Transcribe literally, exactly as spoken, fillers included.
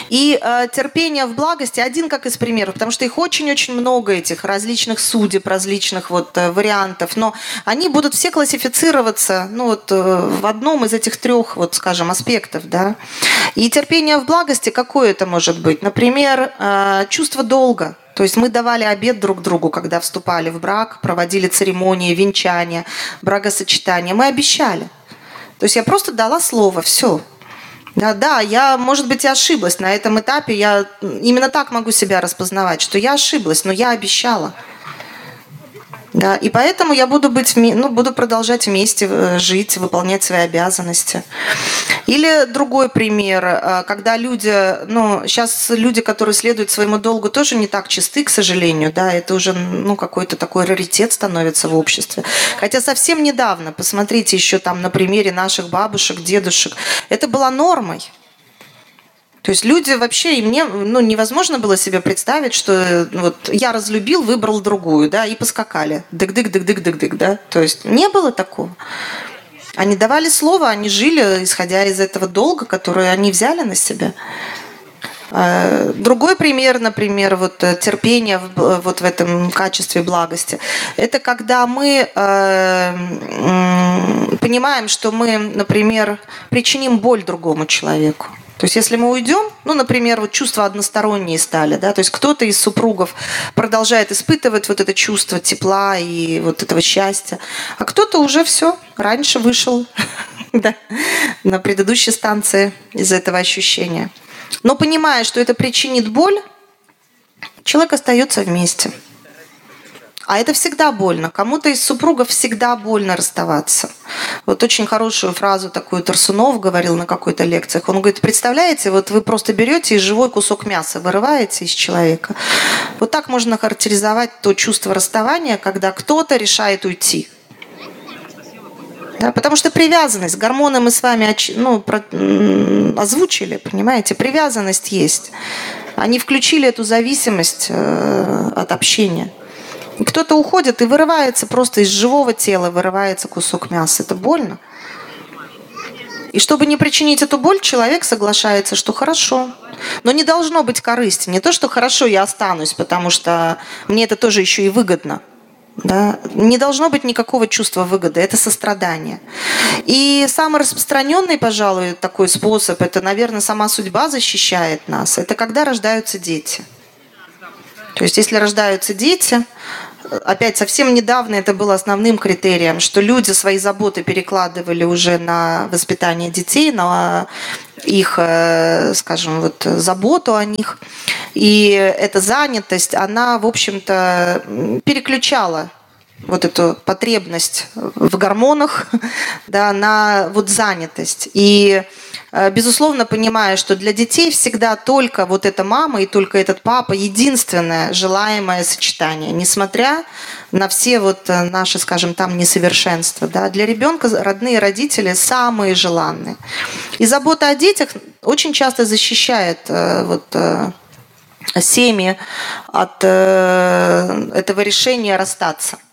И э, терпение в благости один как из примеров, потому что их очень-очень много, этих различных судеб, различных вот э, вариантов, но они будут все классифицироваться ну, вот, э, в одном из этих трех, вот, скажем, аспектов. Да? И терпение в благости какое это может быть? Например, э, чувство долга. То есть мы давали обет друг другу, когда вступали в брак, проводили церемонии, венчания, бракосочетания. Мы обещали. То есть я просто дала слово, все. Да, да, я, может быть, и ошиблась. На этом этапе я именно так могу себя распознавать, что я ошиблась, но я обещала. Да, и поэтому я буду, быть, ну, буду продолжать вместе жить, выполнять свои обязанности. Или другой пример, когда люди, ну, сейчас люди, которые следуют своему долгу, тоже не так чисты, к сожалению, да, это уже, ну, какой-то такой раритет становится в обществе. Хотя совсем недавно, посмотрите еще там на примере наших бабушек, дедушек, это была нормой. То есть люди вообще, и мне ну, невозможно было себе представить, что вот я разлюбил, выбрал другую, да, и поскакали. Дык-дык-дык-дык-дык-дык, да. То есть не было такого. Они давали слово, они жили, исходя из этого долга, который они взяли на себя. Другой пример, например, вот терпение вот в этом качестве благости, это когда мы э, понимаем, что мы, например, причиним боль другому человеку. То есть если мы уйдем, ну, например, вот чувства односторонние стали, да, то есть кто-то из супругов продолжает испытывать вот это чувство тепла и вот этого счастья, а кто-то уже все, раньше вышел да, на предыдущей станции из этого ощущения. Но понимая, что это причинит боль, человек остается вместе. А это всегда больно. Кому-то из супругов всегда больно расставаться. Вот очень хорошую фразу такую Тарсунов говорил на какой-то лекции. Он говорит, представляете, вот вы просто берете и живой кусок мяса вырываете из человека. Вот так можно характеризовать то чувство расставания, когда кто-то решает уйти. Да, потому что привязанность, гормоны мы с вами ну, про, озвучили, понимаете, привязанность есть. Они включили эту зависимость э, от общения. И кто-то уходит и вырывается просто из живого тела, вырывается кусок мяса. Это больно. И чтобы не причинить эту боль, человек соглашается, что хорошо. Но не должно быть корысти. Не то, что хорошо, я останусь, потому что мне это тоже еще и выгодно. Да? Не должно быть никакого чувства выгоды. Это сострадание. И самый распространенный, пожалуй, такой способ, это, наверное, сама судьба защищает нас. Это когда рождаются дети. То есть если рождаются дети, опять совсем недавно это было основным критерием, что люди свои заботы перекладывали уже на воспитание детей, на их, скажем, вот, заботу о них. И эта занятость, она, в общем-то, переключала вот эту потребность в гормонах да, на вот занятость. И, безусловно, понимая, что для детей всегда только вот эта мама и только этот папа единственное желаемое сочетание, несмотря на все вот наши, скажем, там несовершенства. Да. Для ребенка родные родители самые желанные. И забота о детях очень часто защищает вот, семьи от этого решения расстаться.